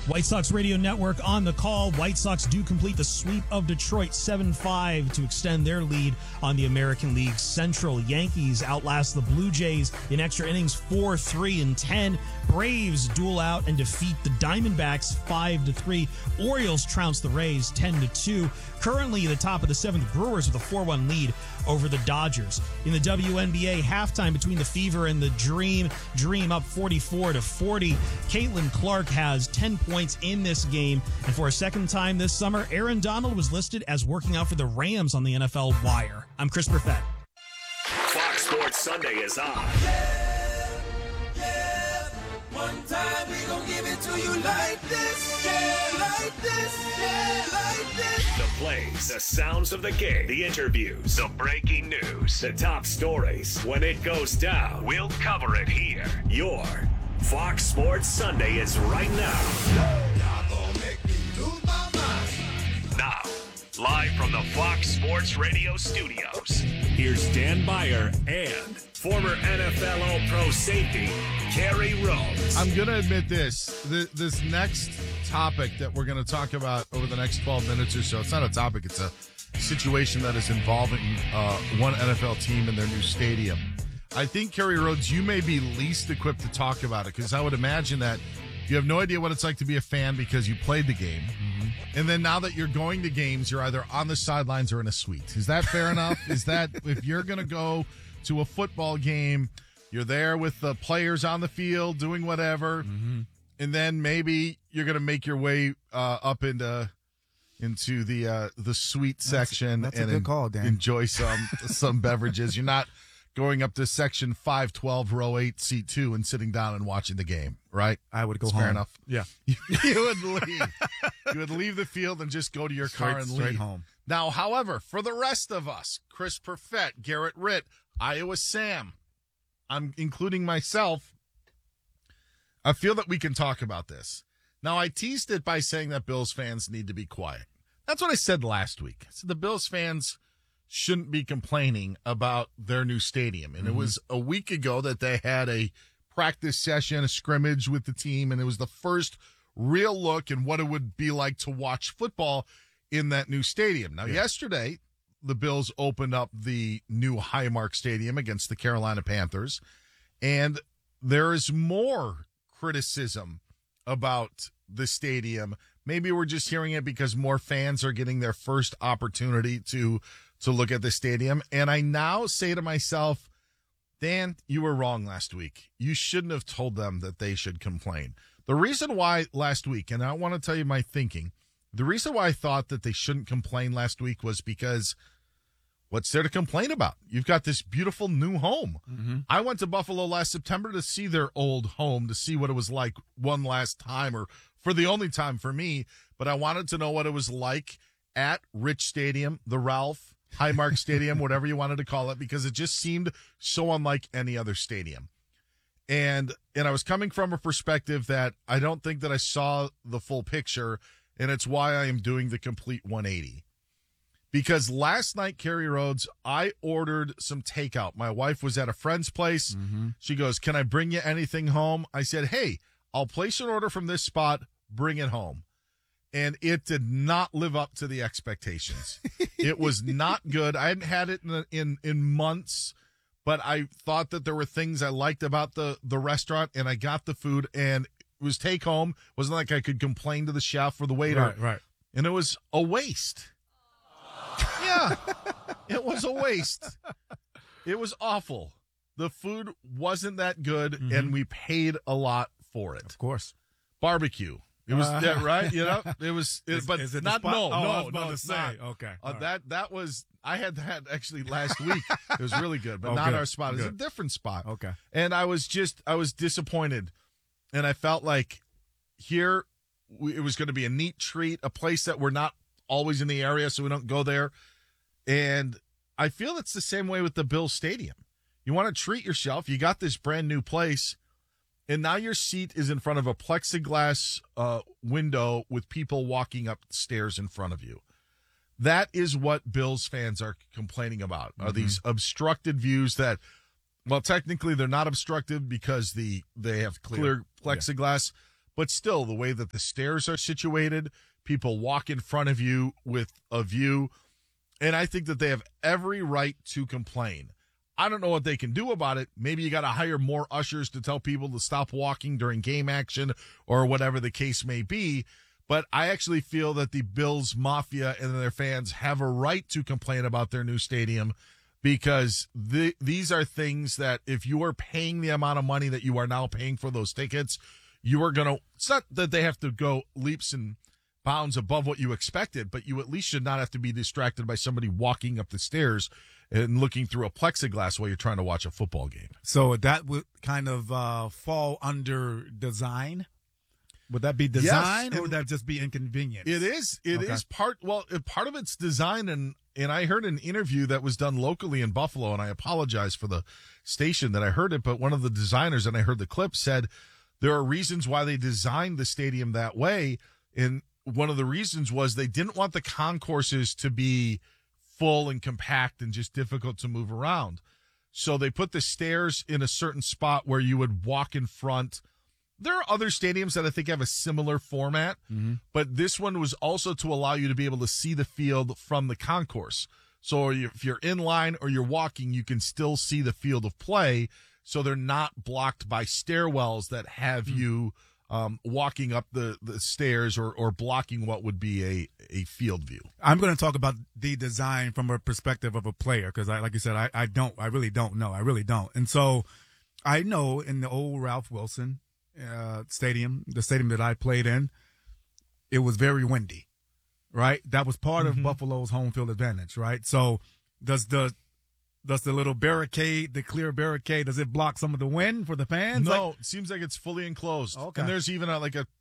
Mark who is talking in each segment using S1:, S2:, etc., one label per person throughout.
S1: White Sox Radio Network on the call. White Sox do complete the sweep of Detroit 7-5 to extend their lead on the American League Central. Yankees outlast the Blue Jays in extra innings 4-3-10. Braves duel out and defeat the Diamondbacks 5-3. Orioles trounce the Rays 10-2. Currently the top of the seventh, Brewers with a 4-1 lead over the Dodgers. In the WNBA, halftime between the Fever and the Dream. Dream up 44-40. Caitlin Clark has 10 points in this game. And for a second time this summer, Aaron Donald was listed as working out for the Rams on the NFL Wire. I'm Chris Perfett.
S2: Fox Sports Sunday is on.
S3: Yeah. One time we gon' give it to you like this. Yeah, like this. Yeah, like this.
S2: The plays, the sounds of the game, the interviews, the breaking news, the top stories. When it goes down, we'll cover it here. Your Fox Sports Sunday is right now.
S3: Y'all gon' make me lose my mind.
S2: Now, live from the Fox Sports Radio studios, here's Dan Beyer and former NFL All-Pro safety, Kerry Rhodes.
S4: I'm going to admit this. This next topic that we're going to talk about over the next 12 minutes or so, it's not a topic, it's a situation that is involving one NFL team in their new stadium. I think, Kerry Rhodes, you may be least equipped to talk about it because I would imagine that you have no idea what it's like to be a fan because you played the game. Mm-hmm. And then now that you're going to games, you're either on the sidelines or in a suite. Is that fair enough? Is that if you're going to go to a football game, you're there with the players on the field doing whatever, and then maybe you're going to make your way up into the suite section
S5: that's
S4: and
S5: a good call, Dan.
S4: Enjoy some beverages. You're not going up to section 512, row 8, seat 2, and sitting down and watching the game, right?
S5: I would go
S4: It's
S5: home.
S4: fair enough.
S5: Yeah.
S4: You would leave. You would leave the field and just go to your car and
S5: Straight
S4: leave.
S5: home.
S4: Now, however, for the rest of us, Chris Perfett, Garrett Ritt, Iowa Sam, I'm including myself, I feel that we can talk about this. Now, I teased it by saying that Bills fans need to be quiet. That's what I said last week. I said the Bills fans shouldn't be complaining about their new stadium. And it was a week ago that they had a practice session, a scrimmage with the team, and it was the first real look in what it would be like to watch football in that new stadium. Now, yesterday, the Bills opened up the new Highmark Stadium against the Carolina Panthers, and there is more criticism about the stadium. Maybe we're just hearing it because more fans are getting their first opportunity to look at the stadium. And I now say to myself, Dan, you were wrong last week. You shouldn't have told them that they should complain. The reason why last week, and I want to tell you my thinking, the reason why I thought that they shouldn't complain last week was because what's there to complain about? You've got this beautiful new home. I went to Buffalo last September to see their old home, to see what it was like one last time, or for the only time for me, but I wanted to know what it was like at Rich Stadium, the Ralph, Highmark Stadium, whatever you wanted to call it, because it just seemed so unlike any other stadium. And I was coming from a perspective that I don't think that I saw the full picture, and it's why I am doing the complete 180. Because last night, Kerry Rhodes, I ordered some takeout. My wife was at a friend's place. She goes, "Can I bring you anything home?" I said, "Hey, I'll place an order from this spot, bring it home." And it did not live up to the expectations. It was not good. I hadn't had it in months, but I thought that there were things I liked about the restaurant, and I got the food, and it was take home. It wasn't like I could complain to the chef or the waiter.
S5: Right.
S4: And it was a waste. Yeah, it was a waste. It was awful. The food wasn't that good, and we paid a lot for it.
S5: Of course.
S4: Barbecue. It was right, you know. It was, but
S5: is it
S4: not
S5: the spot?
S4: no,
S5: I
S4: no,
S5: was about
S4: no.
S5: to
S4: It's
S5: say.
S4: not.
S5: Okay. All
S4: That was I had that actually last week. It was really good, but
S5: Oh,
S4: not
S5: good.
S4: our spot. It was a
S5: Good.
S4: different spot.
S5: Okay.
S4: And I was disappointed, and I felt like here it was going to be a neat treat, a place that we're not always in the area, so we don't go there. And I feel it's the same way with the Bills Stadium. You want to treat yourself. You got this brand new place, and now your seat is in front of a plexiglass window with people walking up stairs in front of you. That is what Bills fans are complaining about, are these obstructed views that, well, technically they're not obstructed because they have clear plexiglass, but still the way that the stairs are situated, people walk in front of you with a view, and I think that they have every right to complain. I don't know what they can do about it. Maybe you got to hire more ushers to tell people to stop walking during game action or whatever the case may be. But I actually feel that the Bills Mafia and their fans have a right to complain about their new stadium, because these are things that if you are paying the amount of money that you are now paying for those tickets, you are going to, it's not that they have to go leaps and bounds above what you expected, but you at least should not have to be distracted by somebody walking up the stairs and looking through a plexiglass while you're trying to watch a football game.
S5: So that would kind of fall under design? Would that be design,
S4: yes,
S5: or would that just be inconvenience?
S4: It is. It is part of it's design, and I heard an interview that was done locally in Buffalo, and I apologize for the station that I heard it, but one of the designers, and I heard the clip, said there are reasons why they designed the stadium that way, and one of the reasons was they didn't want the concourses to be full and compact and just difficult to move around. So they put the stairs in a certain spot where you would walk in front. There are other stadiums that I think have a similar format, but this one was also to allow you to be able to see the field from the concourse. So if you're in line or you're walking, you can still see the field of play, so they're not blocked by stairwells that have you walking up the stairs or blocking what would be a field view.
S5: I'm going to talk about the design from a perspective of a player, because like you said, I really don't know. I really don't. And so I know in the old Ralph Wilson stadium, the stadium that I played in, it was very windy, right? That was part of Buffalo's home field advantage, right? So does the little barricade, the clear barricade, does it block some of the wind for the fans?
S4: No, it seems like it's fully enclosed.
S5: Okay.
S4: And there's even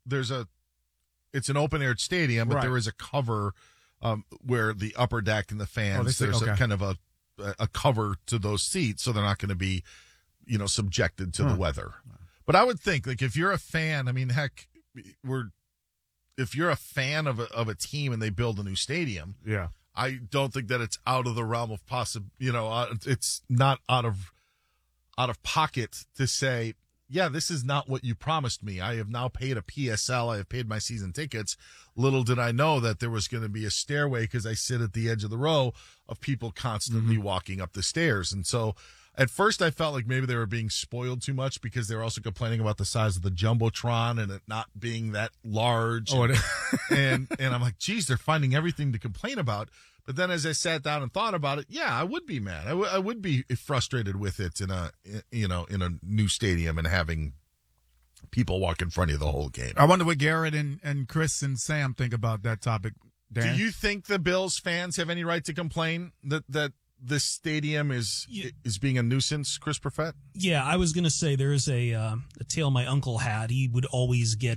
S4: it's an open air stadium, but
S5: Right.
S4: there is a cover where the upper deck and the fans, there's a kind of a cover to those seats, so they're not going to be, subjected to the weather. But I would think, like, if you're a fan, I mean, heck, if you're a fan of a team and they build a new stadium,
S5: Yeah.
S4: I don't think that it's out of the realm of it's not out of pocket to say, yeah, this is not what you promised me. I have now paid a PSL. I have paid my season tickets. Little did I know that there was going to be a stairway, because I sit at the edge of the row of people constantly walking up the stairs. And so at first I felt like maybe they were being spoiled too much, because they were also complaining about the size of the Jumbotron and it not being that large.
S5: Oh,
S4: and I'm like, geez, they're finding everything to complain about. But then as I sat down and thought about it, yeah, I would be mad. I would be frustrated with it in a new stadium and having people walk in front of you the whole game.
S5: I wonder what Garrett and Chris and Sam think about that topic, Dan.
S4: Do you think the Bills fans have any right to complain that this stadium is being a nuisance, Chris Perfett?
S1: Yeah, I was going to say there's a tale my uncle had. He would always get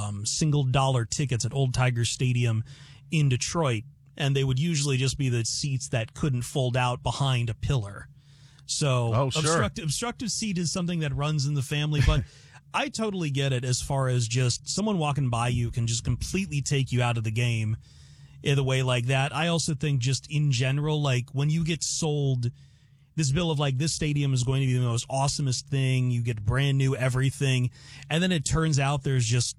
S1: $1 tickets at Old Tiger Stadium in Detroit, and they would usually just be the seats that couldn't fold out behind a pillar. So obstructive seat is something that runs in the family, but I totally get it as far as just someone walking by you can just completely take you out of the game in a way like that. I also think just in general, like when you get sold this bill of like this stadium is going to be the most awesomest thing, you get brand new everything, and then it turns out there's just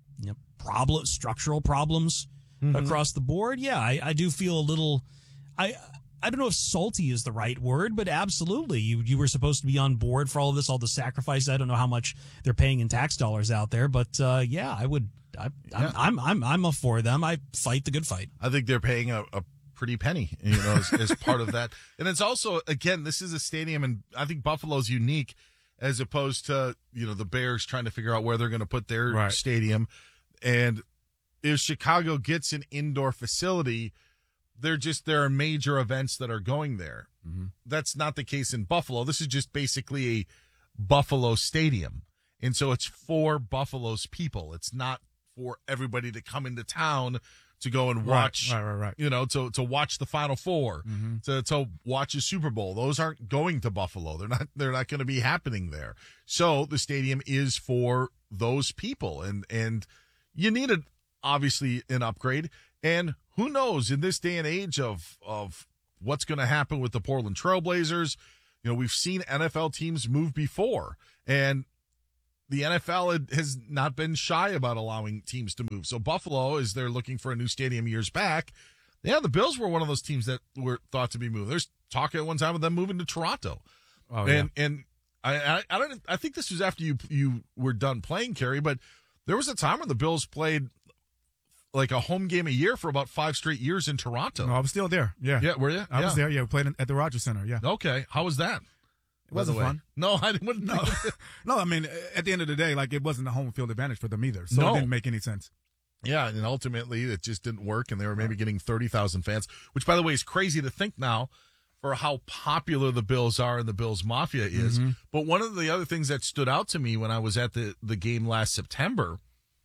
S1: structural problems across the board. Yeah, I do feel a little, I don't know if salty is the right word, but absolutely. You were supposed to be on board for all of this, all the sacrifice. I don't know how much they're paying in tax dollars out there, but yeah, I would. I'm up for them. I fight the good fight.
S4: I think they're paying a pretty penny, as part of that. And it's also, again, this is a stadium, and I think Buffalo's unique as opposed to, the Bears trying to figure out where they're going to put their stadium. And if Chicago gets an indoor facility, there are major events that are going there. That's not the case in Buffalo. This is just basically a Buffalo stadium. And so it's for Buffalo's people. It's not for everybody to come into town to go and watch,
S5: right.
S4: To watch the Final Four, to watch a Super Bowl. Those aren't going to Buffalo. They're not going to be happening there. So the stadium is for those people, and you need obviously an upgrade. And who knows, in this day and age of what's going to happen with the Portland Trailblazers, we've seen NFL teams move before, and the NFL has not been shy about allowing teams to move. So Buffalo, as they're looking for a new stadium years back, yeah, the Bills were one of those teams that were thought to be moved. There's talk at one time of them moving to Toronto.
S5: Oh,
S4: and I think this was after you were done playing, Kerry, but there was a time when the Bills played like a home game a year for about 5 straight years in Toronto.
S5: No, I was still there. Yeah.
S4: Yeah, were you?
S5: I was there. Yeah, we played at the Rogers Center. Yeah.
S4: Okay. How was that?
S5: It wasn't fun.
S4: No, I wouldn't.
S5: No, no. I mean, at the end of the day, like, it wasn't a home field advantage for them either, so
S4: No.
S5: it didn't make any sense.
S4: Yeah, and ultimately it just didn't work, and they were maybe getting 30,000 fans, which, by the way, is crazy to think now for how popular the Bills are and the Bills Mafia is.
S5: Mm-hmm.
S4: But one of the other things that stood out to me when I was at the game last September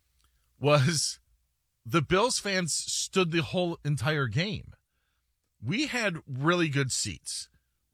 S4: was the Bills fans stood the whole entire game. We had really good seats.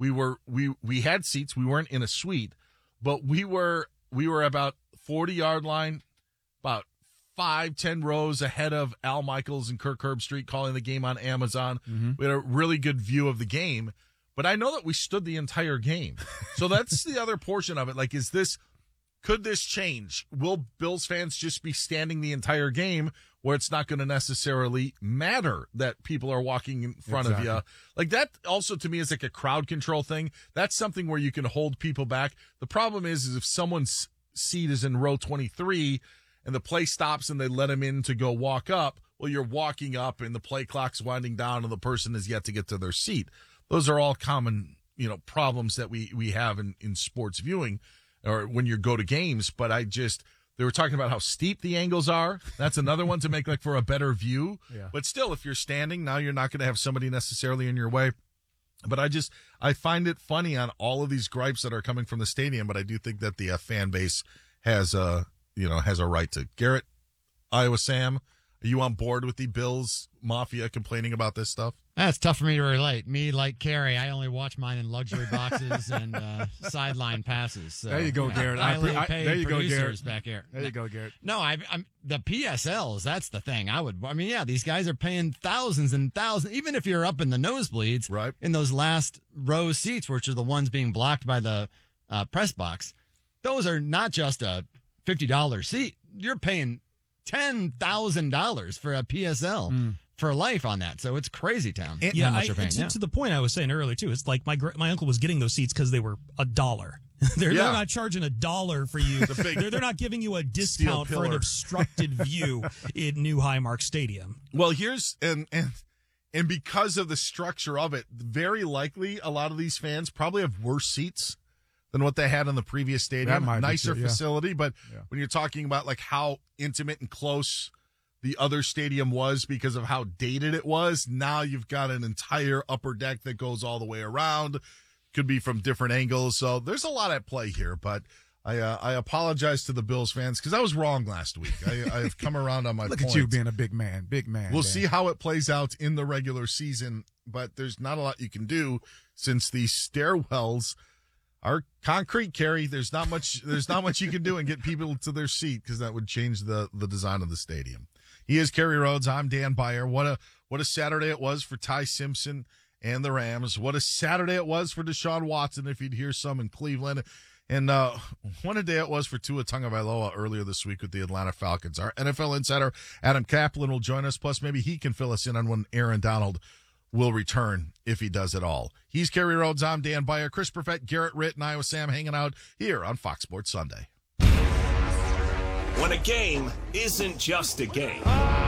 S4: We had seats. We weren't in a suite, but we were about 40-yard line, about 5-10 rows ahead of Al Michaels and Kirk Herbstreit calling the game on Amazon.
S5: Mm-hmm.
S4: We had a really good view of the game, but I know that we stood the entire game. So that's the other portion of it. Like, could this change? Will Bills fans just be standing the entire game where it's not going to necessarily matter that people are walking in front of you? Like, that also to me is like a crowd control thing. That's something where you can hold people back. The problem is if someone's seat is in row 23 and the play stops and they let him in to go walk up, well, you're walking up and the play clock's winding down and the person is yet to get to their seat. Those are all common, problems that we have in sports viewing or when you go to games. But they were talking about how steep the angles are. That's another one to make like for a better view.
S5: Yeah.
S4: But still, if you're standing, now you're not going to have somebody necessarily in your way. But I find it funny on all of these gripes that are coming from the stadium. But I do think that the fan base has a right to. Garrett, Iowa Sam, are you on board with the Bills Mafia complaining about this stuff?
S6: That's tough for me to relate. Me, like Kerry, I only watch mine in luxury boxes and sideline passes. So,
S5: There you go, Garrett.
S6: Highly paid
S5: there you go,
S6: producers
S5: Garrett.
S6: back here.
S5: There you go, Garrett.
S6: No, I'm the PSLs. That's the thing. These guys are paying thousands and thousands. Even if you're up in the nosebleeds,
S4: Right.
S6: in those last row seats, which are the ones being blocked by the press box, those are not just a $50 seat. You're paying $10,000 for a PSL for life on that. So it's crazy town.
S1: Yeah,
S6: how much you're paying.
S1: to the point I was saying earlier too. It's like my uncle was getting those seats because they were $1. They're not charging $1 for you. They're not giving you a discount for an
S4: pillar.
S1: obstructed view in New Highmark Stadium.
S4: Well, here's and because of the structure of it, very likely a lot of these fans probably have worse seats than what they had in the previous
S5: That
S4: stadium.
S5: might be
S4: Nicer
S5: true, yeah.
S4: facility, but
S5: Yeah.
S4: when you're talking about like how intimate and close the other stadium was because of how dated it was, now you've got an entire upper deck that goes all the way around. Could be from different angles. So there's a lot at play here, but I apologize to the Bills fans because I was wrong last week. I've come around on my
S5: Look
S4: point.
S5: at you being a big man.
S4: We'll see how it plays out in the regular season, but there's not a lot you can do since the stairwells are concrete, Kerry. There's not much you can do and get people to their seat because that would change the design of the stadium. He is Kerry Rhodes. I'm Dan Beyer. What a Saturday it was for Ty Simpson and the Rams. What a Saturday it was for Deshaun Watson, if you'd hear some in Cleveland. And what a day it was for Tua Tagovailoa earlier this week with the Atlanta Falcons. Our NFL insider, Adam Kaplan, will join us. Plus, maybe he can fill us in on when Aaron Donald will return, if he does at all. He's Kerry Rhodes. I'm Dan Beyer. Chris Perfett, Garrett Ritt, and Iowa Sam hanging out here on Fox Sports Sunday.
S2: When a game isn't just a game,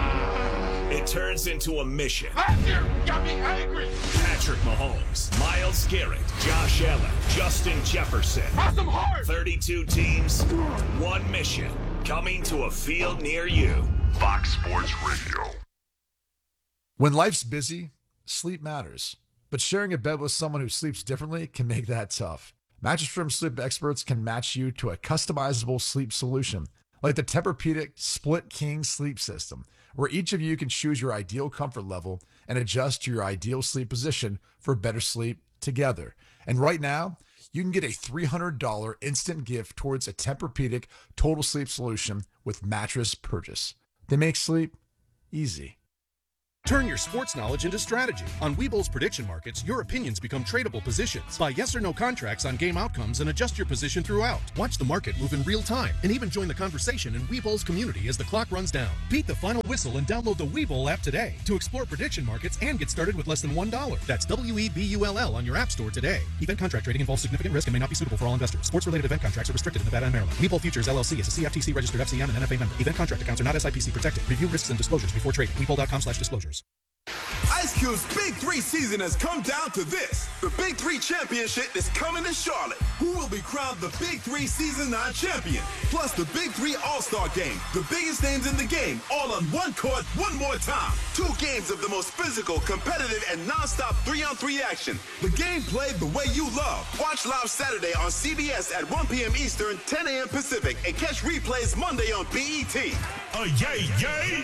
S2: it turns into a mission.
S3: Got me angry.
S2: Patrick Mahomes, Myles Garrett, Josh Allen, Justin Jefferson.
S3: Some heart.
S2: 32 teams, one mission. Coming to a field near you. Fox Sports Radio.
S7: When life's busy, sleep matters. But sharing a bed with someone who sleeps differently can make that tough. Mattress Firm sleep experts can match you to a customizable sleep solution, like the Tempur-Pedic Split King Sleep System, where each of you can choose your ideal comfort level and adjust to your ideal sleep position for better sleep together. And right now, you can get a $300 instant gift towards a Tempur-Pedic total sleep solution with mattress purchase. They make sleep easy.
S8: Turn your sports knowledge into strategy. On Webull's prediction markets, your opinions become tradable positions. Buy yes or no contracts on game outcomes and adjust your position throughout. Watch the market move in real time and even join the conversation in Webull's community as the clock runs down. Beat the final whistle and download the Webull app today to explore prediction markets and get started with less than $1. That's WEBULL on your app store today. Event contract trading involves significant risk and may not be suitable for all investors. Sports-related event contracts are restricted in Nevada and Maryland. Webull Futures LLC is a CFTC registered FCM and NFA member. Event contract accounts are not SIPC protected. Review risks and disclosures before trading. Webull.com/disclosures.
S3: Ice Cube's Big 3 season has come down to this. The Big 3 Championship is coming to Charlotte. Who will be crowned the Big 3 Season 9 champion? Plus the Big 3 All-Star Game. The biggest names in the game, all on one court, one more time. 2 games of the most physical, competitive, and non-stop 3-on-3 action. The game played the way you love. Watch live Saturday on CBS at 1 p.m. Eastern, 10 a.m. Pacific, and catch replays Monday on BET.
S2: Yay, yay!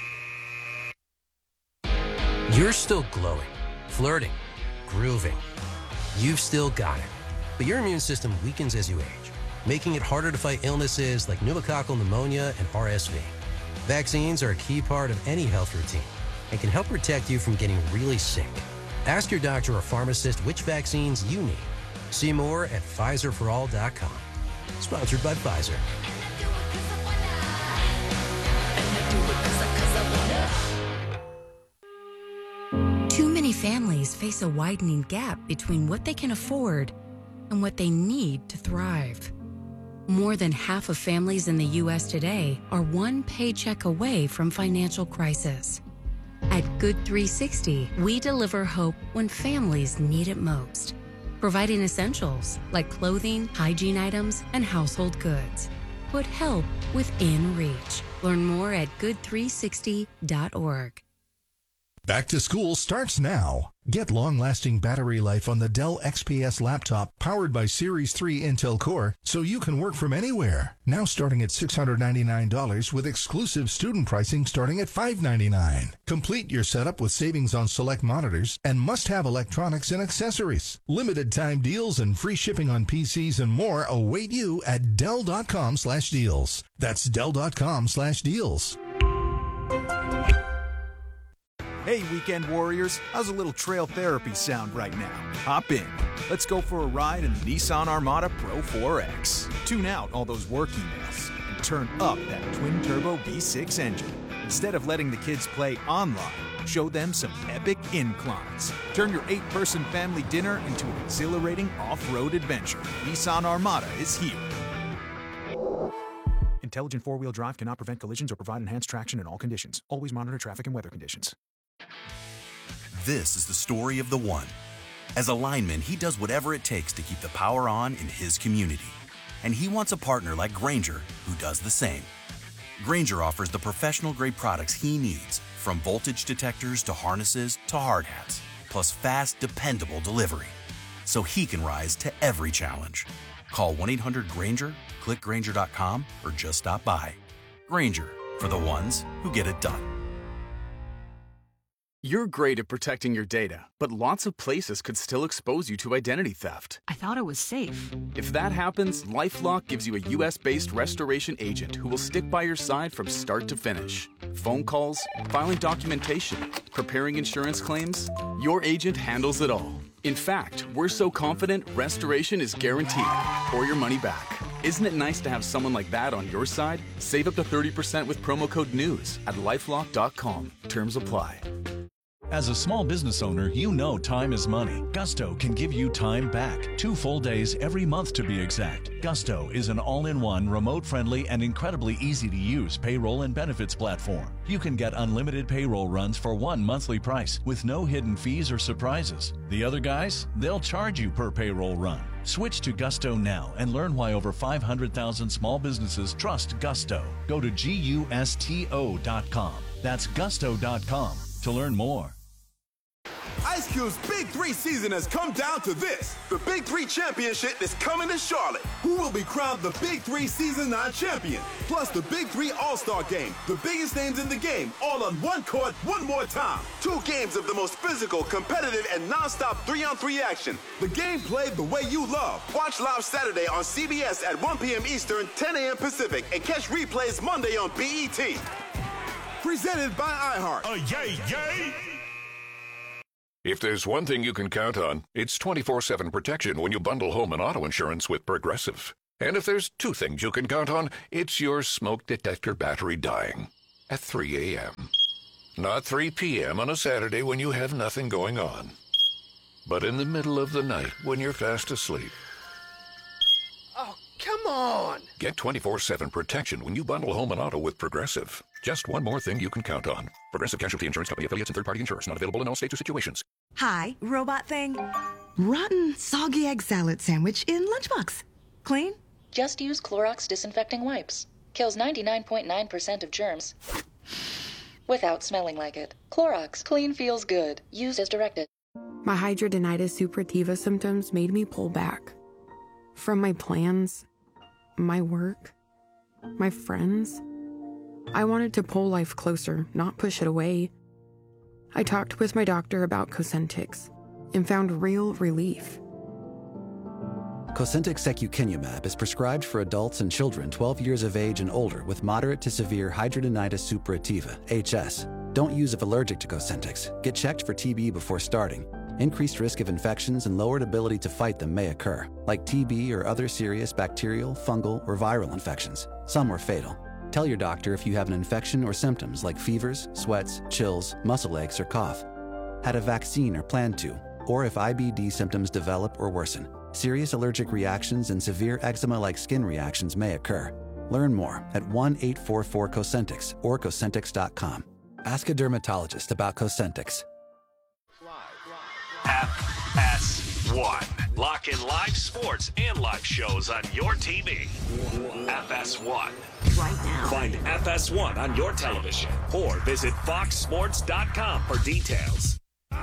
S9: You're still glowing, flirting, grooving. You've still got it. But your immune system weakens as you age, making it harder to fight illnesses like pneumococcal pneumonia and RSV. Vaccines are a key part of any health routine and can help protect you from getting really sick. Ask your doctor or pharmacist which vaccines you need. See more at PfizerForAll.com. Sponsored by Pfizer.
S10: Too many families face a widening gap between what they can afford and what they need to thrive. More than half of families in the U.S. today are one paycheck away from financial crisis. At Good 360, we deliver hope when families need it most, providing essentials like clothing, hygiene items, and household goods. Put help within reach. Learn more at good360.org.
S11: Back to school starts now. Get long-lasting battery life on the Dell XPS laptop powered by Series 3 Intel Core so you can work from anywhere. Now starting at $699 with exclusive student pricing starting at $599. Complete your setup with savings on select monitors and must-have electronics and accessories. Limited time deals and free shipping on PCs and more await you at Dell.com/deals. That's Dell.com/deals.
S12: Hey, weekend warriors, how's a little trail therapy sound right now? Hop in. Let's go for a ride in the Nissan Armada Pro 4X. Tune out all those work emails and turn up that twin-turbo V6 engine. Instead of letting the kids play online, show them some epic inclines. Turn your 8-person family dinner into an exhilarating off-road adventure. Nissan Armada is here. Intelligent four-wheel drive cannot prevent collisions or provide enhanced traction in all conditions. Always monitor traffic and weather conditions.
S13: This is the story of the one. As a lineman, he does whatever it takes to keep the power on in his community. And he wants a partner like Grainger who does the same. Grainger offers the professional-grade products he needs, from voltage detectors to harnesses to hard hats, plus fast, dependable delivery, so he can rise to every challenge. Call 1-800-GRAINGER, click Grainger.com, or just stop by. Grainger, for the ones who get it done.
S14: You're great at protecting your data, but lots of places could still expose you to identity theft.
S15: I thought it was safe.
S14: If that happens, LifeLock gives you a U.S.-based restoration agent who will stick by your side from start to finish. Phone calls, filing documentation, preparing insurance claims, your agent handles it all. In fact, we're so confident restoration is guaranteed or your money back. Isn't it nice to have someone like that on your side? Save up to 30% with promo code NEWS at LifeLock.com. Terms apply.
S16: As a small business owner, you know time is money. Gusto can give you time back. 2 full days every month to be exact. Gusto is an all-in-one, remote-friendly, and incredibly easy-to-use payroll and benefits platform. You can get unlimited payroll runs for one monthly price with no hidden fees or surprises. The other guys, they'll charge you per payroll run. Switch to Gusto now and learn why over 500,000 small businesses trust Gusto. Go to GUSTO.com. That's Gusto.com to learn more.
S3: Ice Cube's Big 3 season has come down to this. The Big 3 Championship is coming to Charlotte. Who will be crowned the Big 3 Season 9 champion? Plus the Big 3 All-Star Game. The biggest names in the game, all on one court, one more time. 2 games of the most physical, competitive, and non-stop 3-on-3 action. The game played the way you love. Watch live Saturday on CBS at 1 p.m. Eastern, 10 a.m. Pacific, and catch replays Monday on BET. Presented by iHeart.
S2: Yay, yay!
S15: If there's one thing you can count on, it's 24/7 protection when you bundle home and auto insurance with Progressive. And if there's two things you can count on, it's your smoke detector battery dying at 3 a.m. Not 3 p.m. on a Saturday when you have nothing going on, but in the middle of the night when you're fast asleep.
S17: Oh, come on!
S15: Get 24/7 protection when you bundle home and auto with Progressive. Just one more thing you can count on. Progressive Casualty Insurance Company affiliates and third-party insurers. Not available in all states or situations.
S18: Hi, robot thing. Rotten, soggy egg salad sandwich in lunchbox. Clean?
S19: Just use Clorox disinfecting wipes. Kills 99.9% of germs without smelling like it. Clorox. Clean feels good. Used as directed.
S20: My hidradenitis suppurativa symptoms made me pull back. From my plans, my work, my friends. I wanted to pull life closer, not push it away. I talked with my doctor about Cosentyx and found real relief.
S21: Cosentyx secukinumab is prescribed for adults and children 12 years of age and older with moderate to severe hidradenitis suppurativa, HS. Don't use if allergic to Cosentyx. Get checked for TB before starting. Increased risk of infections and lowered ability to fight them may occur, like TB or other serious bacterial, fungal, or viral infections. Some are fatal. Tell your doctor if you have an infection or symptoms like fevers, sweats, chills, muscle aches, or cough. Had a vaccine or plan to, or if IBD symptoms develop or worsen. Serious allergic reactions and severe eczema-like skin reactions may occur. Learn more at 1-844-COSENTYX or Cosentyx.com. Ask a dermatologist about Cosentyx.
S2: FS1. Lock in live sports and live shows on your TV. FS1.
S18: Right now.
S2: Find FS1 on your television or visit foxsports.com for details.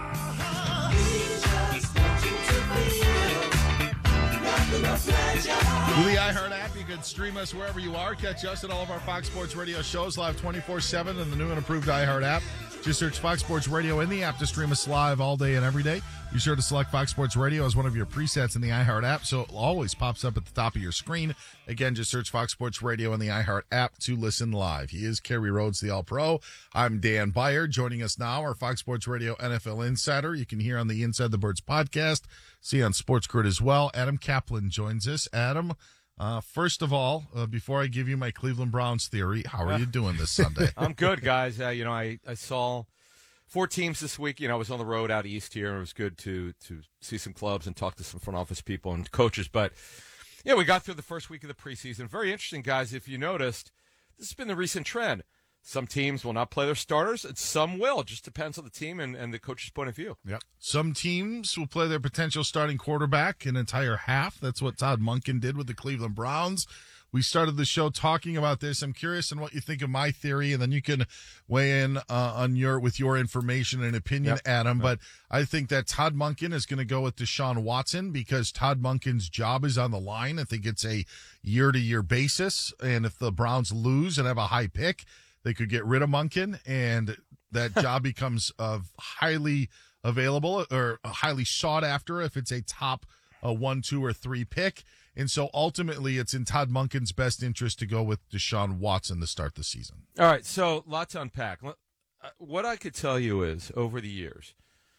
S4: With the iHeart app, you can stream us wherever you are. Catch us at all of our Fox Sports Radio shows live 24/7 in the new and improved iHeart app. Just search Fox Sports Radio in the app to stream us live all day and every day. Be sure to select Fox Sports Radio as one of your presets in the iHeart app, so it always pops up at the top of your screen. Again, just search Fox Sports Radio in the iHeart app to listen live. He is Kerry Rhodes, the All-Pro. I'm Dan Beyer. Joining us now, our Fox Sports Radio NFL Insider. You can hear on the Inside the Birds podcast, see on Sports Grid as well. Adam Kaplan joins us. Adam, first of all, before I give you my Cleveland Browns theory, how are you doing this Sunday?
S22: I'm good, guys. I saw 4 teams this week. I was on the road out east here, and it was good to see some clubs and talk to some front office people and coaches. But, we got through the first week of the preseason. Very interesting, guys. If you noticed, this has been the recent trend. Some teams will not play their starters, and some will. It just depends on the team and the coach's point of view.
S4: Yep. Some teams will play their potential starting quarterback an entire half. That's what Todd Monken did with the Cleveland Browns. We started the show talking about this. I'm curious on what you think of my theory, and then you can weigh in with your information and opinion, Adam. But I think that Todd Monken is going to go with Deshaun Watson because Todd Monken's job is on the line. I think it's a year-to-year basis, and if the Browns lose and have a high pick, they could get rid of Monken, and that job becomes highly available or highly sought after if it's a top 1, 2, or 3 pick. And so ultimately it's in Todd Monken's best interest to go with Deshaun Watson to start the season.
S22: All right, so lots to unpack. What I could tell you is over the years,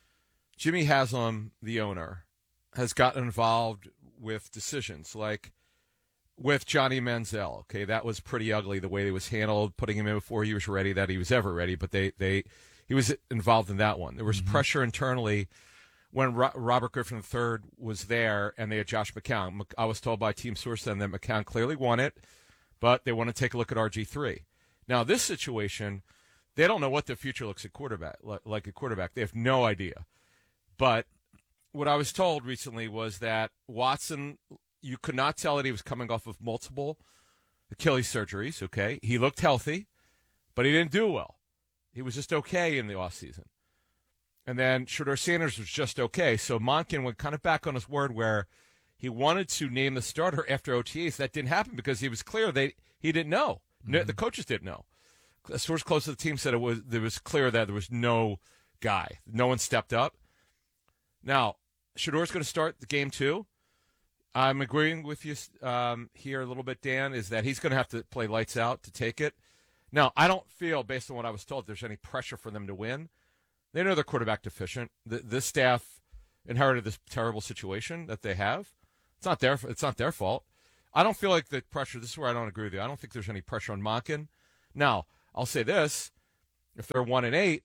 S22: Jimmy Haslam, the owner, has gotten involved with decisions like with Johnny Manziel. Okay, that was pretty ugly the way it was handled, putting him in before he was ready, that he was ever ready, but he was involved in that one. There was pressure internally when Robert Griffin III was there and they had Josh McCown. I was told by team source then that McCown clearly won it, but they want to take a look at RG3. Now, this situation, they don't know what their future looks like at quarterback. They have no idea. But what I was told recently was that Watson, you could not tell that he was coming off of multiple Achilles surgeries, okay? He looked healthy, but he didn't do well. He was just okay in the offseason. And then Shedeur Sanders was just okay. So Monken went kind of back on his word where he wanted to name the starter after OTAs. That didn't happen because he was clear he didn't know. The coaches didn't know. A source close to the team said it was clear that there was no guy. No one stepped up. Now, Shedeur's going to start the game too. I'm agreeing with you here a little bit, Dan, is that he's going to have to play lights out to take it. Now, I don't feel, based on what I was told, there's any pressure for them to win. They know they're quarterback deficient. This staff inherited this terrible situation that they have. It's not their fault. I don't feel like the pressure. This is where I don't agree with you. I don't think there's any pressure on Monken. Now, I'll say this: if they're 1-8,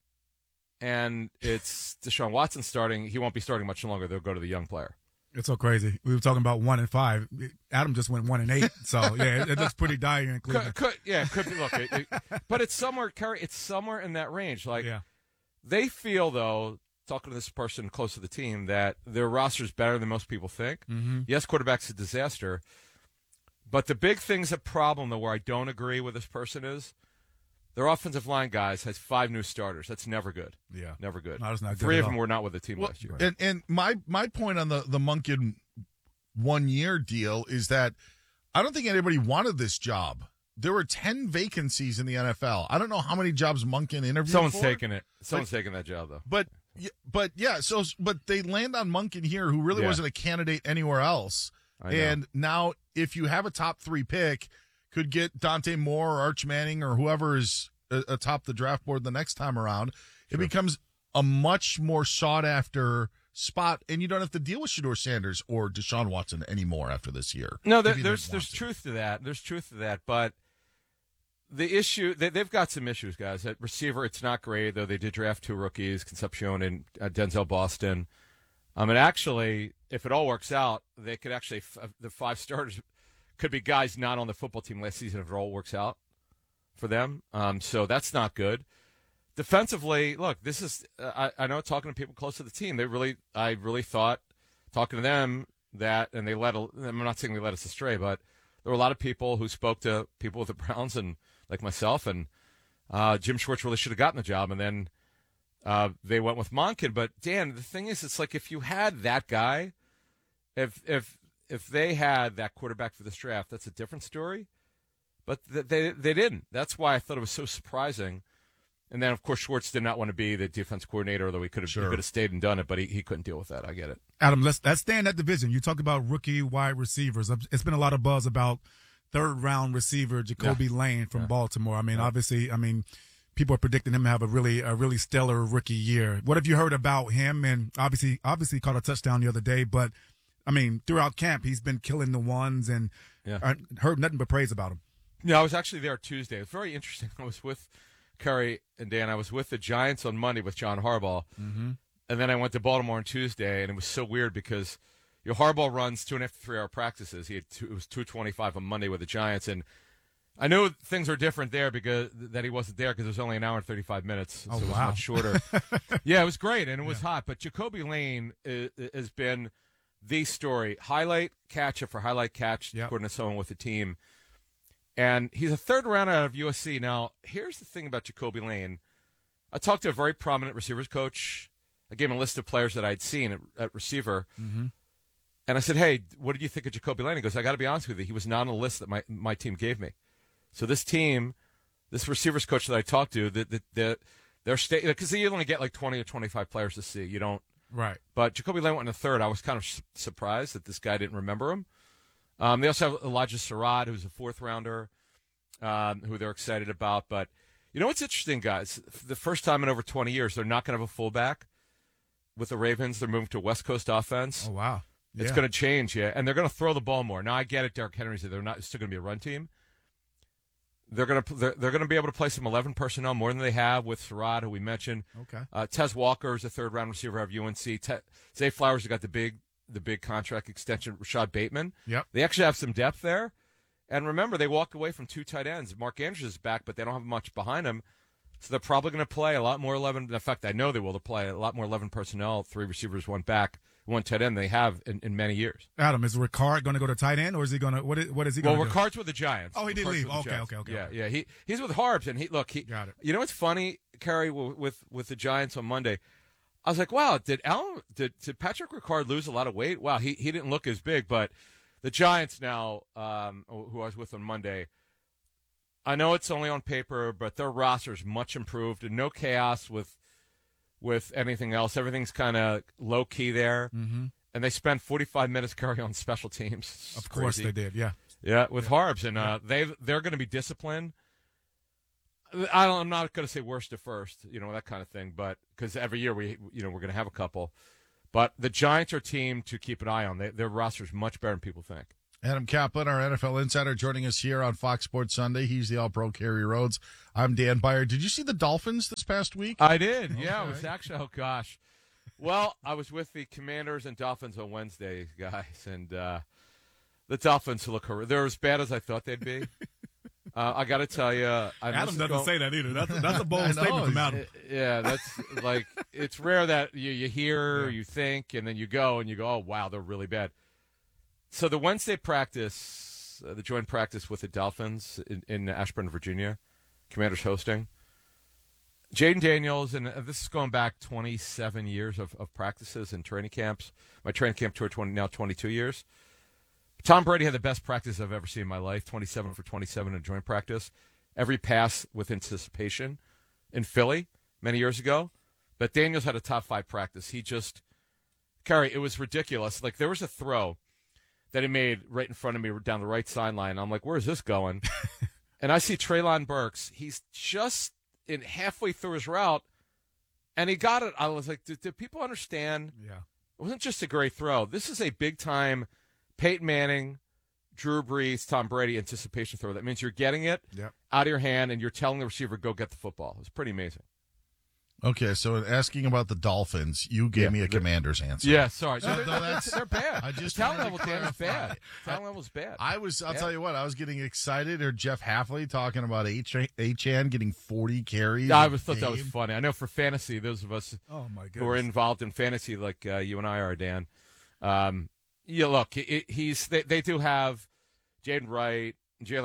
S22: and it's Deshaun Watson starting, he won't be starting much longer. They'll go to the young player.
S5: It's so crazy. We were talking about 1-5. Adam just went 1-8. So yeah, it looks pretty dire in Cleveland.
S22: Could be. Look, but it's somewhere, Kerry. It's somewhere in that range. Like they feel, though, talking to this person close to the team, that their roster is better than most people think.
S5: Mm-hmm.
S22: Yes, quarterback's a disaster, but the big thing's a problem, though, where I don't agree with this person is their offensive line guys has 5 new starters. That's never good.
S5: Yeah,
S22: never good.
S5: No, that's not good.
S22: 3 of
S5: at
S22: them
S5: all.
S22: were not with the team last year.
S4: And my point on the Monken 1-year deal is that I don't think anybody wanted this job. There were 10 vacancies in the NFL. I don't know how many jobs Monken interviewed
S22: Someone's
S4: for.
S22: taking it. Someone's taking that job, though.
S4: But they land on Monken here, who really wasn't a candidate anywhere else. And now, if you have a top 3 pick, could get Dante Moore or Arch Manning or whoever is atop the draft board the next time around. It becomes a much more sought after spot, and you don't have to deal with Shedeur Sanders or Deshaun Watson anymore after this year.
S22: No, there's truth to that. There's truth to that, but the issue, they've got some issues, guys. At receiver, it's not great, though they did draft 2 rookies, Concepcion and Denzel Boston. And actually, if it all works out, they could actually, the 5 starters could be guys not on the football team last season if it all works out for them. So that's not good. Defensively, look, this is, I know talking to people close to the team, I really thought, talking to them, that, and I'm not saying they led us astray, but there were a lot of people who spoke to people with the Browns and like myself, and Jim Schwartz really should have gotten the job, and then they went with Monken. But Dan, the thing is, it's like if you had that guy, if they had that quarterback for this draft, that's a different story. But they didn't. That's why I thought it was so surprising. And then, of course, Schwartz did not want to be the defense coordinator, although he could have stayed and done it, but he couldn't deal with that. I get it.
S5: Adam, let's stay in that division. You talk about rookie wide receivers. It's been a lot of buzz about third-round receiver Jacoby Lane from Baltimore. I mean, obviously, people are predicting him to have a really stellar rookie year. What have you heard about him? And obviously caught a touchdown the other day, but, I mean, throughout camp, he's been killing the ones, and I heard nothing but praise about him.
S22: Yeah, I was actually there Tuesday. It was very interesting. I was with Curry and Dan. I was with the Giants on Monday with John Harbaugh, and then I went to Baltimore on Tuesday, and it was so weird because Harbaugh runs 2.5 to 3 hour practices. It was 2:25 on Monday with the Giants, and I know things are different there because that he wasn't there because it was only an hour and 35 minutes, so it was much shorter. Yeah, it was great, and it was hot. But Jacoby Lane has been the story, highlight catch after highlight catch, according to someone with the team. And he's a third rounder out of USC. Now, here's the thing about Jacoby Lane. I talked to a very prominent receivers coach. I gave him a list of players that I'd seen at receiver.
S5: Mm-hmm.
S22: And I said, hey, what did you think of Jacoby Lane? He goes, I got to be honest with you. He was not on the list that my team gave me. So this team, this receivers coach that I talked to, their state, because you only get like 20 or 25 players to see. You don't.
S5: Right.
S22: But Jacoby Lane went in the third. I was kind of surprised that this guy didn't remember him. They also have Elijah Surratt, who's a 4th rounder, who they're excited about. But you know what's interesting, guys? For the first time in over 20 years, they're not going to have a fullback with the Ravens. They're moving to a West Coast offense.
S5: Oh, wow.
S22: It's going to change, and they're going to throw the ball more. Now, I get it, Derrick Henry said it's still going to be a run team. They're going to be able to play some 11 personnel more than they have with Surratt, who we mentioned.
S5: Okay.
S22: Tez Walker is a 3rd-round receiver of UNC. Zay Flowers has got the big contract extension. Rashad Bateman.
S5: Yep.
S22: They actually have some depth there. And remember, they walked away from 2 tight ends. Mark Andrews is back, but they don't have much behind him. So they're probably going to play a lot more 11. In fact, I know they will. They'll play a lot more 11 personnel, 3 receivers, 1 back, 1 tight end they have in many years.
S5: Adam, is Ricard going to go to tight end, or is he going to what is he going to do?
S22: Well, Ricard's with the Giants.
S5: Oh, he did leave. Okay.
S22: Yeah. He's with Harbs, and he got it. You know what's funny, Kerry, with the Giants on Monday? I was like, wow, did Patrick Ricard lose a lot of weight? Wow, he didn't look as big, but the Giants now, who I was with on Monday, I know it's only on paper, but their roster's much improved and no chaos with anything else. Everything's kind of low key there, and they spent 45 minutes carry on special teams.
S5: Of course they did, yeah.
S22: Yeah, with Harbs, and they're going to be disciplined. I'm not going to say worst to first, that kind of thing, but because every year we're going to have a couple. But the Giants are a team to keep an eye on. Their roster is much better than people think.
S4: Adam Kaplan, our NFL insider, joining us here on Fox Sports Sunday. He's the All-Pro Kerry Rhodes. I'm Dan Byer. Did you see the Dolphins this past week?
S22: I did. Okay. Yeah, it was actually, oh gosh. Well, I was with the Commanders and Dolphins on Wednesday, guys, and the Dolphins they're as bad as I thought they'd be. I got to tell you,
S5: Adam doesn't say that either. That's a bold statement from Adam.
S22: Yeah, that's like it's rare that you hear, you think, and then you go, oh wow, they're really bad. So the Wednesday practice, the joint practice with the Dolphins in Ashburn, Virginia, Commanders hosting. Jaden Daniels, and this is going back 27 years of practices and training camps. My training camp tour, now 22 years. Tom Brady had the best practice I've ever seen in my life, 27 for 27 in joint practice. Every pass with anticipation in Philly many years ago. But Daniels had a top 5 practice. Kerry, it was ridiculous. Like, there was a throw that he made right in front of me down the right sideline. I'm like, where's this going? And I see Treylon Burks. He's just halfway through his route, and he got it. I was like, did people understand?
S5: Yeah.
S22: It wasn't just a great throw. This is a big-time Peyton Manning, Drew Brees, Tom Brady anticipation throw. That means you're getting it out of your hand, and you're telling the receiver, go get the football. It was pretty amazing.
S4: Okay, so asking about the Dolphins, you gave me a Commander's answer.
S22: Yeah, sorry.
S4: No,
S22: they're bad.
S4: I just
S22: talent level is bad. Talent level's bad.
S4: I'll tell you what, I was getting excited. Or Jeff Hafley talking about Achane getting 40 carries.
S22: I always thought that was funny. I know for fantasy, those of us
S5: who
S22: are involved in fantasy, like you and I are, Dan. Look, they do have Jalen Wright,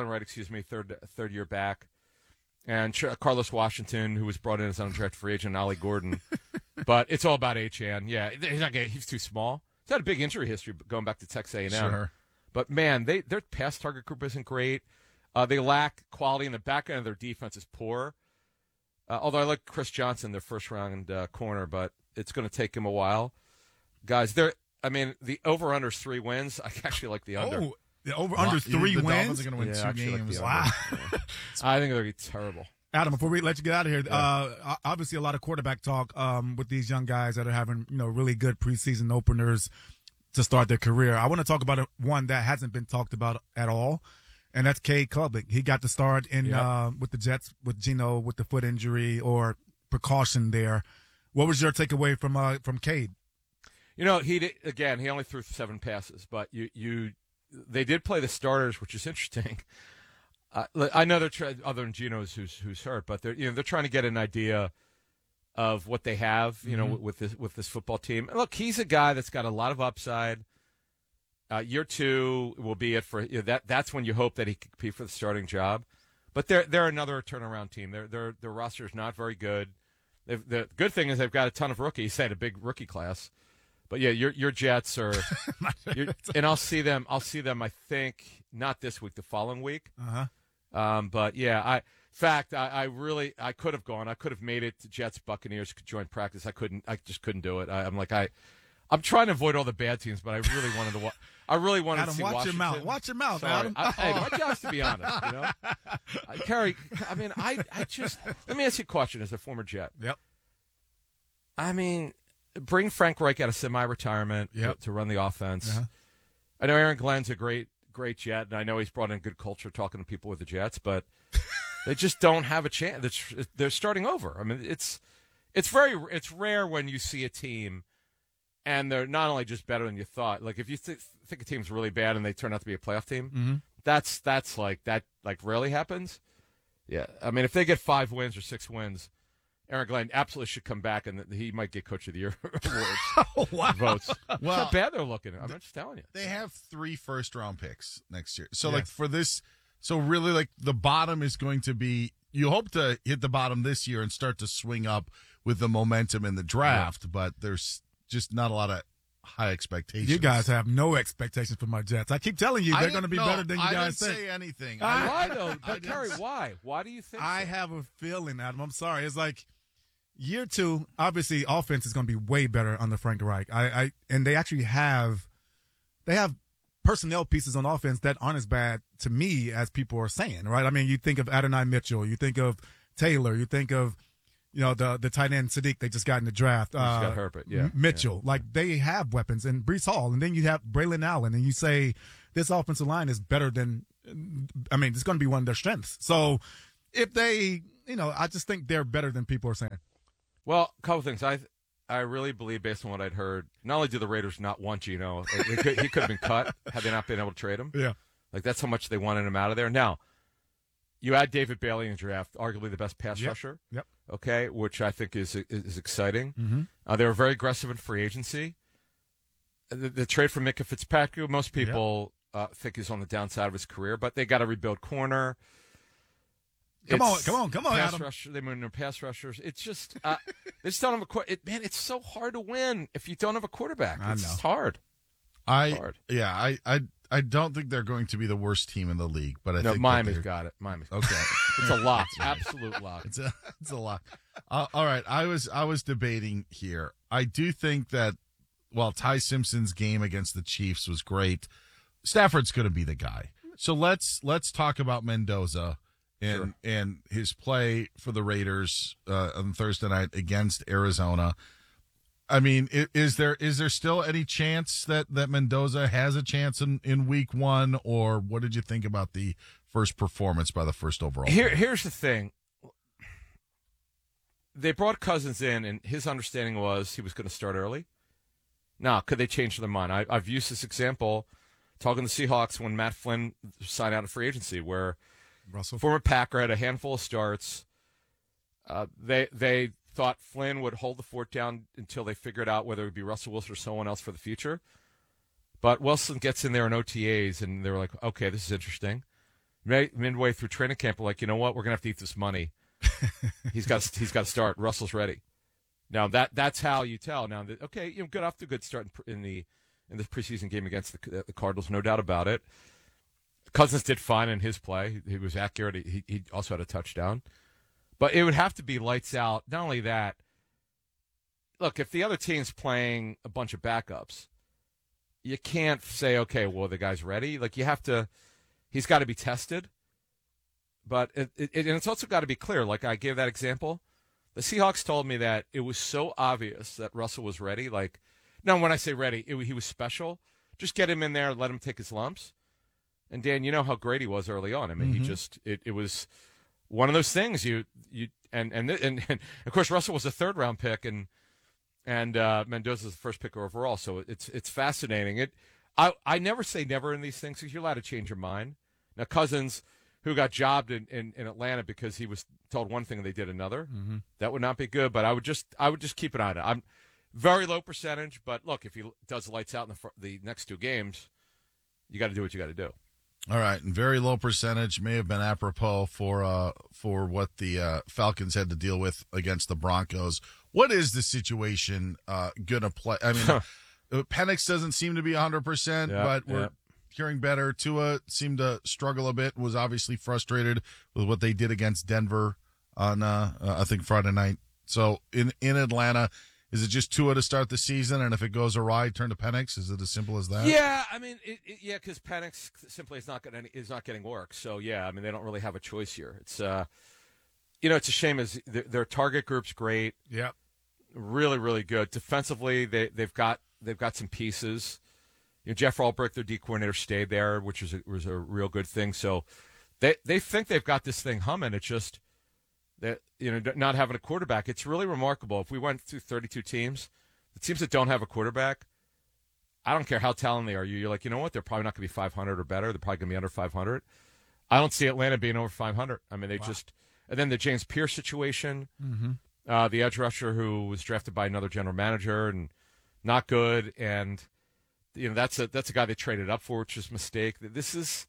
S22: third year back. And Carlos Washington, who was brought in as an undrafted free agent, Ollie Gordon. But it's all about Achane. Yeah, he's too small. He's had a big injury history going back to Texas A&M.
S4: Sure.
S22: But, man, their pass target group isn't great. They lack quality, and the back end of their defense is poor. Although I like Chris Johnson, their first-round corner, but it's going to take him a while. Guys, the over-under is 3 wins. I actually like the under.
S5: Oh, the over-under 3 wins?
S4: Dolphins are going to win 2 games.
S22: Wow. I think they're going to be terrible.
S5: Adam, before we let you get out of here, obviously a lot of quarterback talk with these young guys that are having really good preseason openers to start their career. I want to talk about one that hasn't been talked about at all, and that's Cade Klubnik. He got the start with the Jets with Geno with the foot injury or precaution there. What was your takeaway from Cade?
S22: He only threw 7 passes, but they did play the starters, which is interesting. I know they're other than Geno's who's hurt, but they're trying to get an idea of what they have, with this football team. And look, he's a guy that's got a lot of upside. Year 2 will be it for that's when you hope that he can compete for the starting job. But they're another turnaround team. Their roster is not very good. The good thing is they've got a ton of rookies. They had a big rookie class. But yeah, your Jets are, and I'll see them. I think not this week, the following week. But yeah, I could have gone. I could have made it to Jets Buccaneers joint practice. I couldn't. I just couldn't do it. I'm trying to avoid all the bad teams, but I really wanted to. I really wanted
S5: Adam,
S22: to see
S5: watch
S22: Washington.
S5: your mouth. Watch your mouth,
S22: Sorry.
S5: Adam.
S22: My job's to be honest. Kerry. I just let me ask you a question as a former Jet.
S5: Yep.
S22: Bring Frank Reich out of semi-retirement to run the offense. I know Aaron Glenn's a great Jet, and I know he's brought in good culture talking to people with the Jets, but they just don't have a chance. They're starting over. It's rare when you see a team and they're not only just better than you thought. Like if you think a team's really bad and they turn out to be a playoff team, that's rarely happens. Yeah, if they get 5 wins or 6 wins. Aaron Glenn absolutely should come back, and he might get Coach of the Year awards votes. Well, how bad they're looking. I'm just telling you.
S4: They have 3 first-round picks next year. So, really, the bottom is going to be – you hope to hit the bottom this year and start to swing up with the momentum in the draft, but there's just not a lot of high expectations.
S5: You guys have no expectations for my Jets. I keep telling you they're going to be better than you guys think.
S4: I didn't say anything.
S22: Why, though? But, Kerry, why? Why do you think
S5: I have a feeling, Adam. I'm sorry. It's like – Year 2, obviously, offense is going to be way better under Frank Reich. And they actually have personnel pieces on offense that aren't as bad to me as people are saying, right? You think of Adonai Mitchell, you think of Taylor. You think of, the tight end Sadiq they just got in the draft.
S22: Got Herbert,
S5: Mitchell. Like, they have weapons. And Breece Hall. And then you have Braylon Allen. And you say this offensive line is better than – it's going to be one of their strengths. So if they – I just think they're better than people are saying.
S22: Well, a couple things. I really believe, based on what I'd heard, not only do the Raiders not want Geno, he could have been cut had they not been able to trade him.
S5: Yeah.
S22: Like, that's how much they wanted him out of there. Now, you add David Bailey in the draft, arguably the best pass rusher.
S5: Yep.
S22: Okay, which I think is exciting.
S5: Mm-hmm.
S22: They were very aggressive in free agency. The trade for Micah Fitzpatrick, most people think he's on the downside of his career, but they got to rebuild corner.
S5: Come on, Adam.
S22: They moved their pass rushers. It's just they just don't have a man. It's so hard to win if you don't have a quarterback. It's just hard.
S4: I don't think they're going to be the worst team in the league, but I think
S22: Miami's got it. Miami's
S4: okay.
S22: It's a lock, absolute lock.
S4: It's a lock. All right, I was debating here. I do think that while Ty Simpson's game against the Chiefs was great, Stafford's going to be the guy. So let's talk about Mendoza. And his play for the Raiders on Thursday night against Arizona. I mean, is there still any chance that Mendoza has a chance in week one, or what did you think about the first performance by the first overall?
S22: Here's the thing. They brought Cousins in, and his understanding was he was going to start early. Now, could they change their mind? I've used this example talking to the Seahawks when Matt Flynn signed out of free agency, where
S5: Russell,
S22: former Packer, had a handful of starts. They thought Flynn would hold the fort down until they figured out whether it would be Russell Wilson or someone else for the future. But Wilson gets in there in OTAs, and they were like, okay, this is interesting. Midway through training camp, we're like, you know what? We're going to have to eat this money. He's got to start. Russell's ready. Now, that's how you tell. Now, okay, good off to a good start in the preseason game against the Cardinals, no doubt about it. Cousins did fine in his play. He was accurate. He also had a touchdown. But it would have to be lights out. Not only that, look, if the other team's playing a bunch of backups, you can't say, okay, well, the guy's ready. Like, he's got to be tested. But and it's also got to be clear. Like, I gave that example. The Seahawks told me that it was so obvious that Russell was ready. Like, now when I say ready, he was special. Just get him in there and let him take his lumps. And Dan, you know how great he was early on. I mean, he just it was one of those things. And of course Russell was a third round pick, and Mendoza is the first pick overall. So it's fascinating. I never say never in these things because you're allowed to change your mind. Now Cousins, who got jobbed in Atlanta because he was told one thing and they did another, that would not be good. But I would just keep an eye on it. I'm very low percentage, but look, if he does the lights out in the next two games, you got to do what you got to do.
S4: All right, and very low percentage may have been apropos for what the Falcons had to deal with against the Broncos. What is the situation going to play? I mean, Penix doesn't seem to be 100%, but we're hearing better. Tua seemed to struggle a bit, was obviously frustrated with what they did against Denver on, I think, Friday night. So in Atlanta, is it just Tua to start the season, and if it goes awry, turn to Penix? Is it as simple as that?
S22: Yeah, I mean, because Penix simply is not getting work. So yeah, I mean, they don't really have a choice here. It's it's a shame. As their target group's great.
S5: Yeah,
S22: really, really good defensively. They've got some pieces. Jeff Ulbrich, their D coordinator, stayed there, which was a real good thing. So they think they've got this thing humming. It's just that not having a quarterback. It's really remarkable. If we went through 32 teams, the teams that don't have a quarterback, I don't care how talented they are. You're like, you know what? They're probably not going to be 500 or better. They're probably going to be under 500. I don't see Atlanta being over 500. I mean, and then the James Pierce situation, the edge rusher who was drafted by another general manager and not good, and that's a guy they traded up for, which is a mistake. This is,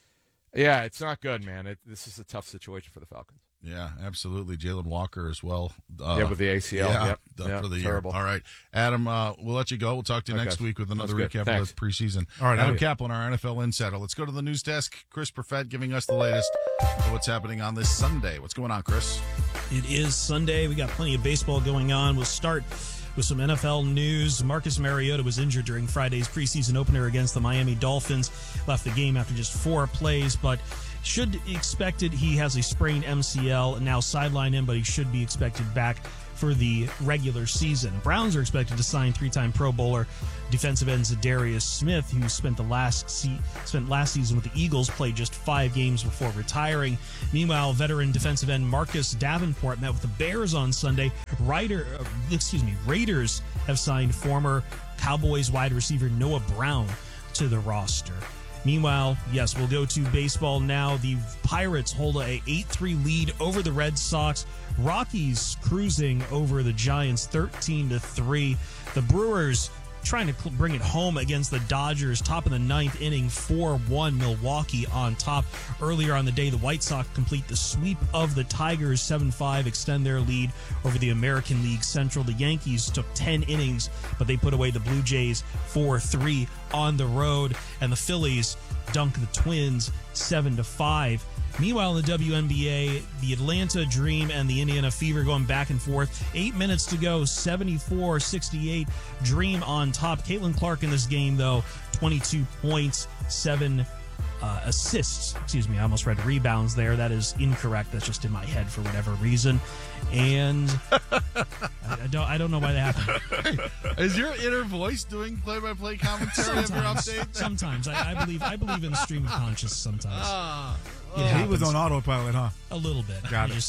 S22: it's not good, man. This is a tough situation for the Falcons.
S4: Yeah, absolutely. Jalen Walker as well.
S22: With the ACL.
S4: For the
S22: terrible.
S4: Year. All right, Adam, we'll let you go. We'll talk to you next week with another recap of the preseason.
S5: All right,
S4: Adam Kaplan, our NFL insider. Let's go to the news desk. Chris Perfett giving us the latest of what's happening on this Sunday. What's going on, Chris?
S1: It is Sunday. We got plenty of baseball going on. We'll start with some NFL news. Marcus Mariota was injured during Friday's preseason opener against the Miami Dolphins. Left the game after just 4 plays, but should expected. He has a sprained MCL and now sideline him, but he should be expected back for the regular season. Browns are expected to sign 3-time Pro Bowler defensive end Zadarius Smith, who spent last season with the Eagles, played just 5 games before retiring. Meanwhile, veteran defensive end Marcus Davenport met with the Bears on Sunday. Raiders have signed former Cowboys wide receiver Noah Brown to the roster. Meanwhile, yes, we'll go to baseball now. The Pirates hold a 8-3 lead over the Red Sox. Rockies cruising over the Giants 13-3. The Brewers trying to bring it home against the Dodgers. Top of the 9th inning, 4-1, Milwaukee on top. Earlier on the day, the White Sox complete the sweep of the Tigers, 7-5, extend their lead over the American League Central. The Yankees took 10 innings, but they put away the Blue Jays 4-3 on the road. And the Phillies dunk the Twins 7-5. Meanwhile, in the WNBA, the Atlanta Dream and the Indiana Fever going back and forth. 8 minutes to go, 74-68. Dream on top. Caitlin Clark in this game, though, 22 points, 7 assists. Excuse me, I almost read rebounds there. That is incorrect. That's just in my head for whatever reason. And I don't know why that happened.
S4: Is your inner voice doing play-by-play commentary of your updates?
S1: Sometimes. I believe in the stream of consciousness sometimes.
S5: He was on autopilot, huh?
S1: A little bit.
S5: Got it.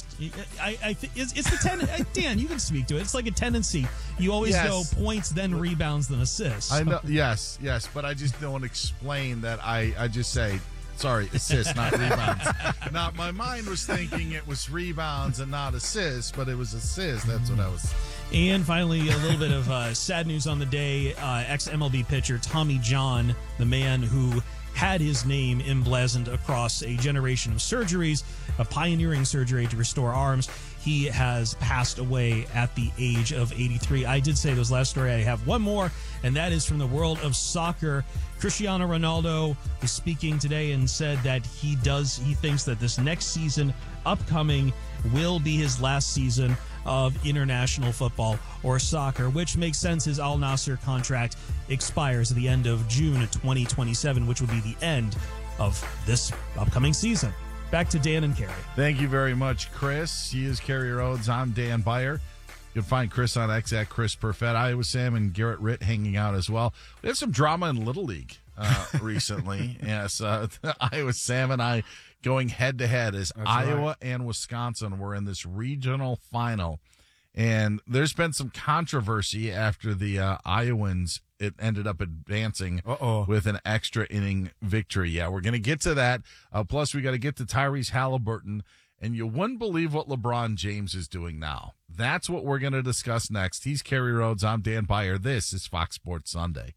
S1: I think it's the tendency. Dan, you can speak to it. It's like a tendency. You always go points, then rebounds, then assists.
S4: I know. Yes, but I just don't explain that. I just say, sorry, assists, not rebounds. Now, my mind was thinking it was rebounds and not assists, but it was assists. That's what I was.
S1: And finally, a little bit of sad news on the day. Ex-MLB pitcher Tommy John, the man who had his name emblazoned across a generation of surgeries, a pioneering surgery to restore arms. He has passed away at the age of 83. I did say this last story. I have one more, and that is from the world of soccer. Cristiano Ronaldo is speaking today and said that he thinks that this next season upcoming will be his last season of international football or soccer, which makes sense. His Al Nassr contract expires at the end of June 2027, which will be the end of this upcoming season. Back to Dan and Carrie.
S4: Thank you very much, Chris. He is Carrie Rhodes. I'm Dan Beyer. You can find Chris on X at Chris Perfett. Iowa Sam and Garrett Ritt hanging out as well. We have some drama in Little League recently. Yes, Iowa Sam and I going head-to-head as Iowa and Wisconsin were in this regional final. And there's been some controversy after the Iowans, it ended up advancing with an extra inning victory. Yeah, we're going to get to that. Plus, we got to get to Tyrese Halliburton. And you wouldn't believe what LeBron James is doing now. That's what we're going to discuss next. He's Carrie Rhodes. I'm Dan Beyer. This is Fox Sports Sunday.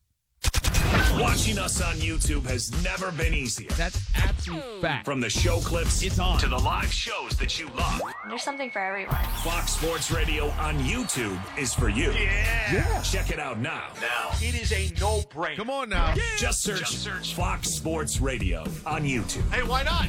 S2: Watching us on YouTube has never been easier.
S6: That's absolute fact.
S2: From the show clips to the live shows that you love.
S7: There's something for everyone.
S2: Fox Sports Radio on YouTube is for you.
S6: Yeah.
S2: Check it out now.
S6: It is a no-brainer.
S4: Come on now.
S2: Yeah. Just search Fox Sports Radio on YouTube.
S6: Hey, why not?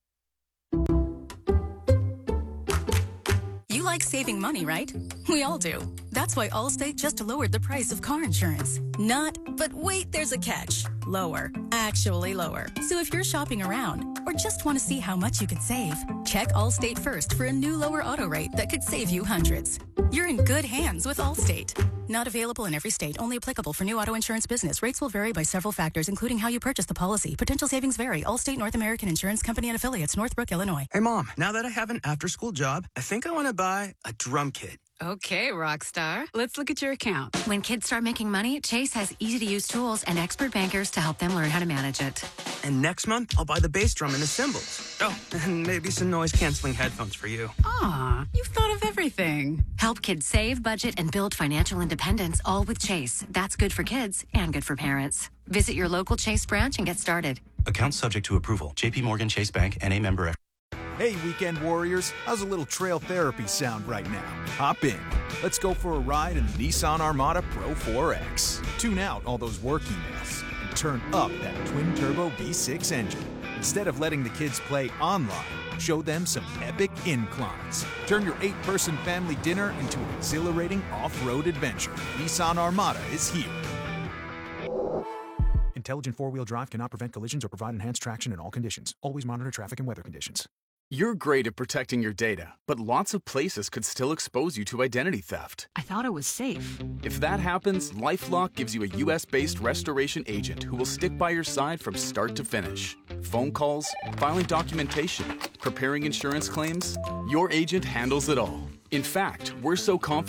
S23: You like saving money, right? We all do. That's why Allstate just lowered the price of car insurance. But wait, there's a catch. Lower. Actually lower. So if you're shopping around or just want to see how much you could save, check Allstate first for a new lower auto rate that could save you hundreds. You're in good hands with Allstate. Not available in every state. Only applicable for new auto insurance business. Rates will vary by several factors, including how you purchase the policy. Potential savings vary. Allstate North American Insurance Company and Affiliates, Northbrook, Illinois.
S24: Hey, Mom, now that I have an after-school job, I think I want to buy a drum kit.
S25: Okay, Rockstar. Let's look at your account. When kids start making money, Chase has easy-to-use tools and expert bankers to help them learn how to manage it.
S24: And next month, I'll buy the bass drum and the cymbals. Oh, and maybe some noise-canceling headphones for you.
S25: Aw, you've thought of everything. Help kids save, budget, and build financial independence, all with Chase. That's good for kids and good for parents. Visit your local Chase branch and get started.
S21: Account subject to approval. J.P. Morgan Chase Bank, N.A. member.
S12: Hey, weekend warriors, how's a little trail therapy sound right now? Hop in. Let's go for a ride in the Nissan Armada Pro 4X. Tune out all those work emails and turn up that twin-turbo V6 engine. Instead of letting the kids play online, show them some epic inclines. Turn your 8-person family dinner into an exhilarating off-road adventure. Nissan Armada is here. Intelligent four-wheel drive cannot prevent collisions or provide enhanced traction in all conditions. Always monitor traffic and weather conditions.
S14: You're great at protecting your data, but lots of places could still expose you to identity theft.
S7: I thought it was safe.
S14: If that happens, LifeLock gives you a U.S.-based restoration agent who will stick by your side from start to finish. Phone calls, filing documentation, preparing insurance claims, your agent handles it all. In fact, we're so confident